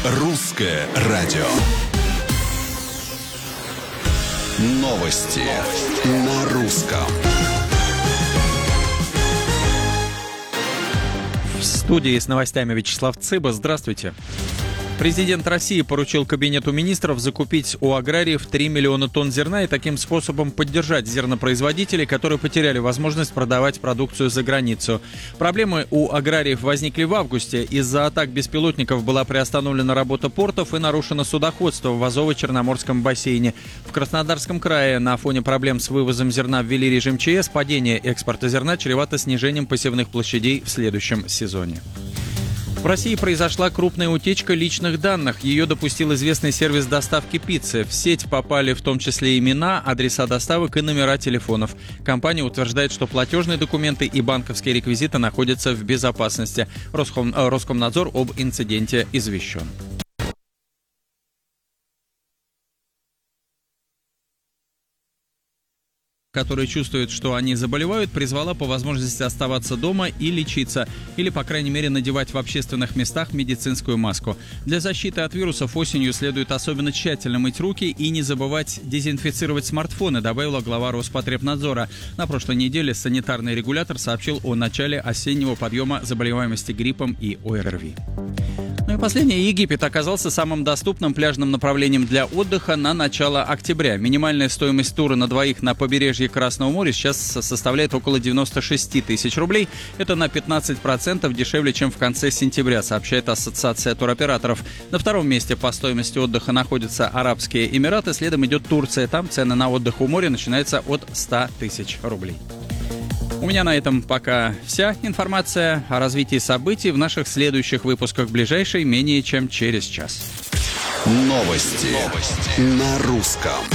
Русское радио. Новости на русском. В студии с новостями Вячеслав Цыба. Здравствуйте. Президент России поручил Кабинету министров закупить у аграриев 3 миллиона тонн зерна и таким способом поддержать зернопроизводителей, которые потеряли возможность продавать продукцию за границу. Проблемы у аграриев возникли в августе. Из-за атак беспилотников была приостановлена работа портов и нарушено судоходство в Азово-Черноморском бассейне. В Краснодарском крае на фоне проблем с вывозом зерна ввели режим ЧС. Падение экспорта зерна чревато снижением посевных площадей в следующем сезоне. В России произошла крупная утечка личных данных. Ее допустил известный сервис доставки пиццы. В сеть попали в том числе имена, адреса доставок и номера телефонов. Компания утверждает, что платежные документы и банковские реквизиты находятся в безопасности. Роскомнадзор об инциденте извещен. Которые чувствуют, что они заболевают, призвала по возможности оставаться дома и лечиться, или, по крайней мере, надевать в общественных местах медицинскую маску. Для защиты от вирусов осенью следует особенно тщательно мыть руки и не забывать дезинфицировать смартфоны, добавила глава Роспотребнадзора. На прошлой неделе санитарный регулятор сообщил о начале осеннего подъема заболеваемости гриппом и ОРВИ. Ну и последнее. Египет оказался самым доступным пляжным направлением для отдыха на начало октября. Минимальная стоимость тура на двоих на побережье Красного моря сейчас составляет около 96 тысяч рублей. Это на 15% дешевле, чем в конце сентября, сообщает Ассоциация туроператоров. На втором месте по стоимости отдыха находятся Арабские Эмираты, следом идет Турция. Там цены на отдых у моря начинаются от 100 тысяч рублей. У меня на этом пока вся информация. О развитии событий в наших следующих выпусках ближайшей менее чем через час. Новости на русском.